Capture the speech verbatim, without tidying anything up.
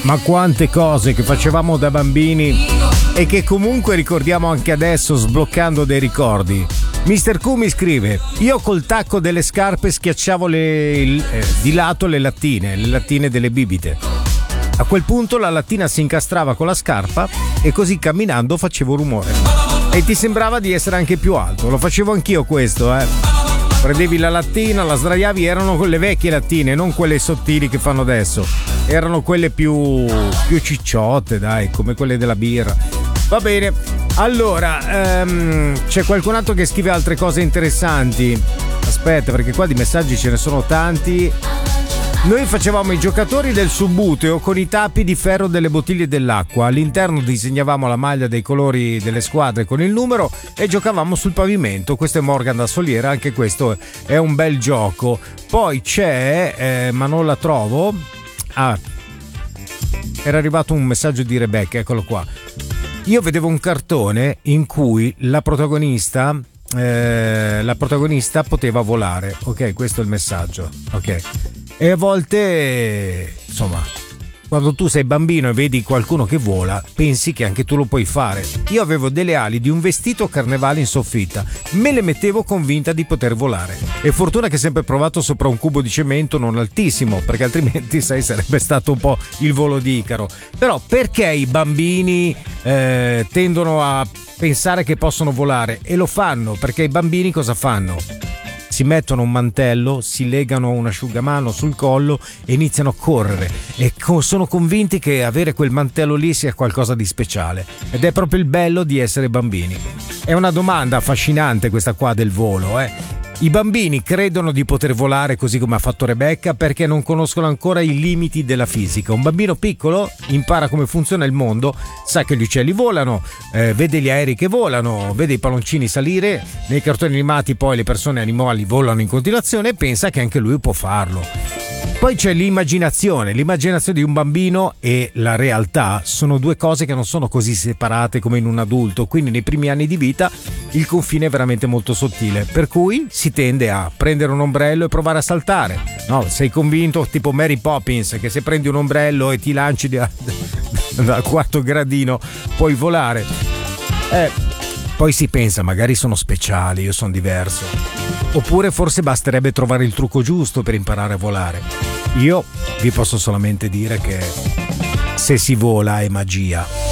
Ma quante cose che facevamo da bambini e che comunque ricordiamo anche adesso, sbloccando dei ricordi. mister Q mi scrive: io col tacco delle scarpe schiacciavo le, il, eh, di lato le lattine, le lattine delle bibite. A quel punto la lattina si incastrava con la scarpa e così camminando facevo rumore. E ti sembrava di essere anche più alto. Lo facevo anch'io questo, eh. Prendevi la lattina, la sdraiavi, erano le vecchie lattine, non quelle sottili che fanno adesso. Erano quelle più, più cicciotte, dai, come quelle della birra. Va bene, allora, um, c'è qualcun altro che scrive altre cose interessanti. Aspetta, perché qua di messaggi ce ne sono tanti. Noi facevamo i giocatori del subbuteo con i tappi di ferro delle bottiglie dell'acqua. All'interno disegnavamo la maglia dei colori delle squadre con il numero e giocavamo sul pavimento. Questo è Morgan da Soliera, anche questo è un bel gioco. Poi c'è, eh, ma non la trovo. Ah, era arrivato un messaggio di Rebecca, eccolo qua. Io vedevo un cartone in cui la protagonista eh, la protagonista poteva volare. Ok, questo è il messaggio. Ok. E a volte, insomma, quando tu sei bambino e vedi qualcuno che vola, pensi che anche tu lo puoi fare. Io avevo delle ali di un vestito carnevale in soffitta, me le mettevo convinta di poter volare. E fortuna che ho sempre provato sopra un cubo di cemento non altissimo, perché altrimenti, sai, sarebbe stato un po' il volo di Icaro. Però perché i bambini eh, tendono a pensare che possono volare? E lo fanno, perché i bambini cosa fanno? Si mettono un mantello, si legano un asciugamano sul collo e iniziano a correre e co- sono convinti che avere quel mantello lì sia qualcosa di speciale, ed è proprio il bello di essere bambini. È una domanda affascinante questa qua del volo, eh. I bambini credono di poter volare così come ha fatto Rebecca perché non conoscono ancora i limiti della fisica. Un bambino piccolo impara come funziona il mondo, sa che gli uccelli volano, eh, vede gli aerei che volano, vede i palloncini salire, nei cartoni animati poi le persone animali volano in continuazione e pensa che anche lui può farlo. Poi c'è l'immaginazione, l'immaginazione di un bambino e la realtà sono due cose che non sono così separate come in un adulto, quindi nei primi anni di vita il confine è veramente molto sottile, per cui si tende a prendere un ombrello e provare a saltare. No, sei convinto, tipo Mary Poppins, che se prendi un ombrello e ti lanci da, dal quarto gradino puoi volare. Eh, poi si pensa, magari sono speciali, io sono diverso. Oppure forse basterebbe trovare il trucco giusto per imparare a volare. Io vi posso solamente dire che se si vola è magia.